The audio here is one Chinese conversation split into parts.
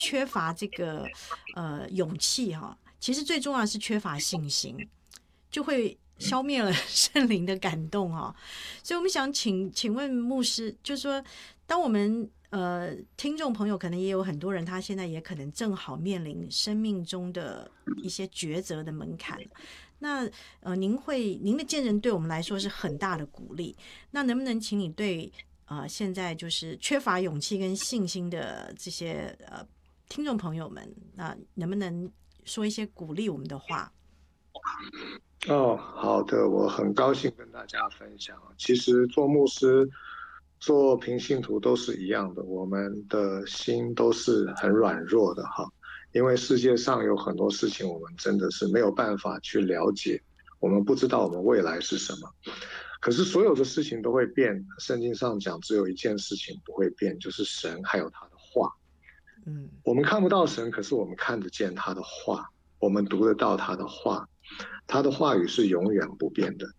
缺乏这个勇气哈，其实最重要的是缺乏信心，就会消灭了圣灵的感动哈。所以我们想请问牧师，就是说，当我们听众朋友可能也有很多人，他现在也可能正好面临生命中的一些抉择的门槛。那您的见证对我们来说是很大的鼓励。那能不能请你对现在就是缺乏勇气跟信心的这些听众朋友们，那能不能说一些鼓励我们的话？ 哦，好的，我很高兴跟大家分享。其实做牧师、做平信徒都是一样的，我们的心都是很软弱的哈。因为世界上有很多事情，我们真的是没有办法去了解，我们不知道我们未来是什么。可是所有的事情都会变，圣经上讲，只有一件事情不会变，就是神还有他的话。我们看不到神，可是我们看得见他的话，我们读得到他的话。他的话语是永远不变的。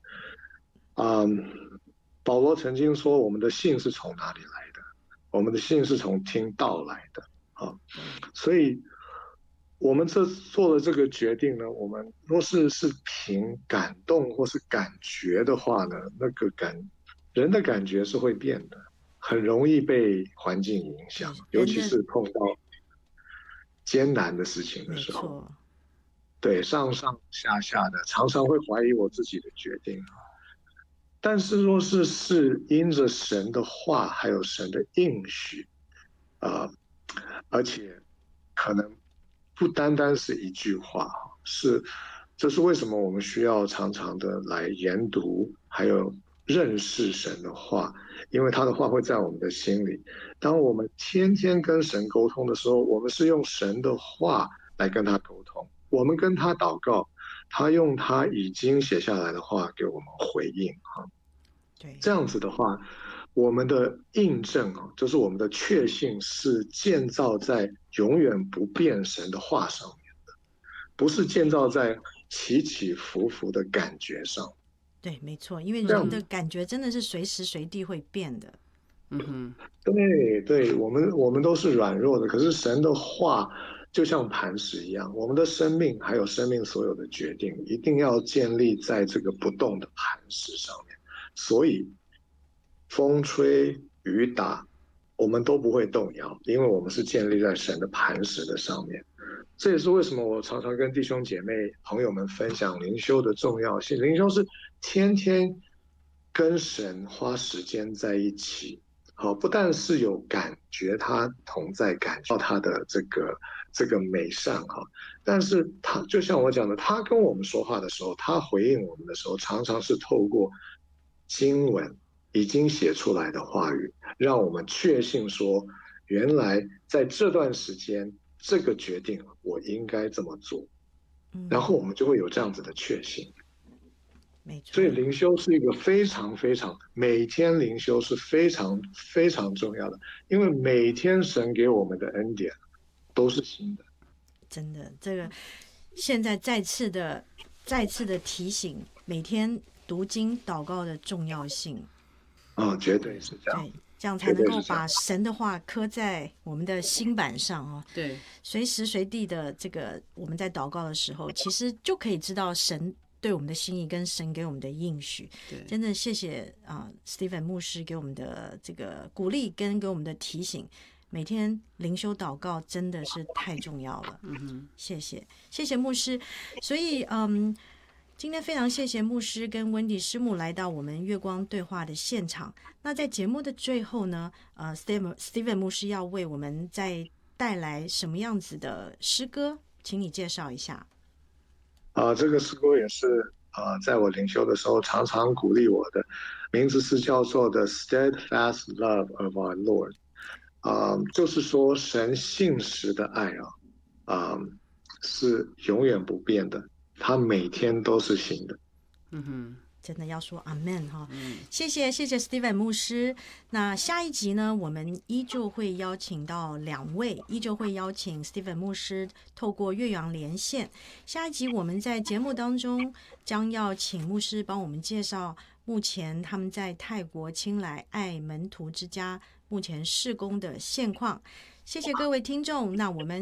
保罗曾经说，我们的信是从哪里来的？我们的信是从听道来的。所以我们做了这个决定呢，我们若是凭感动或是感觉的话呢，那个人的感觉是会变的，很容易被环境影响，尤其是碰到艰难的事情的时候。对，上上下下的，常常会怀疑我自己的决定。但是若是因着神的话，还有神的应许，而且可能不单单是一句话，这是为什么我们需要常常的来研读，还有认识神的话，因为他的话会在我们的心里。当我们天天跟神沟通的时候，我们是用神的话来跟他沟通。我们跟他祷告，他用他已经写下来的话给我们回应哈。这样子的话，我们的印证就是我们的确信是建造在永远不变神的话上面的，不是建造在起起伏伏的感觉上。 对，没错，因为人的感觉真的是随时随地会变的。 对，我们都是软弱的，可是神的话就像磐石一样，我们的生命还有生命所有的决定，一定要建立在这个不动的磐石上面。所以风吹雨打，我们都不会动摇，因为我们是建立在神的磐石的上面。这也是为什么我常常跟弟兄姐妹朋友们分享灵修的重要性。灵修是天天跟神花时间在一起。好，不但是有感觉他同在，感觉到他的这个美善哈，但是他就像我讲的，他跟我们说话的时候，他回应我们的时候，常常是透过经文已经写出来的话语，让我们确信说，原来在这段时间，这个决定我应该这么做，然后我们就会有这样子的确信。所以灵修是一个非常非常，每天灵修是非常非常重要的，因为每天神给我们的恩典都是新的。 真的，这个现在再次的提醒，每天读经祷告的重要性。 绝对是这样。 对，这样才能够把神的话刻在我们的心板上啊。 对， 随时随地的这个我们在祷告的时候，其实就可以知道神对我们的心意跟神给我们的应许。真的谢谢Stephen 牧师给我们的这个鼓励跟给我们的提醒。每天灵修祷告真的是太重要了。谢谢牧师。所以今天非常谢谢牧师跟温迪师母来到我们月光对话的现场。那在节目的最后呢，Stephen 牧师要为我们再带来什么样子的诗歌，请你介绍一下。 这个诗歌也是在我灵修的时候常常鼓励我的，名字是叫做 The Steadfast Love of Our Lord。就是说神信实的爱是永远不变的，他每天都是新的。 真的要说 Amen 哈。谢谢 Stephen 牧师。那下一集呢，我们依旧会邀请到2位，依旧会邀请 Stephen 牧师透过岳阳连线。下一集我们在节目当中将要请牧师帮我们介绍目前他们在泰国清莱爱门徒之家目前事工的现况。 谢谢各位听众，那我们。